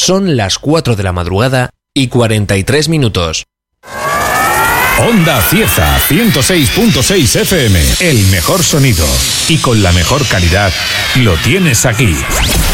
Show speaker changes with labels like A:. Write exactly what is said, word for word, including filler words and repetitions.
A: Son las cuatro de la madrugada y cuarenta y tres minutos.
B: Onda Cieza ciento seis punto seis F M. El mejor sonido y con la mejor calidad lo tienes aquí.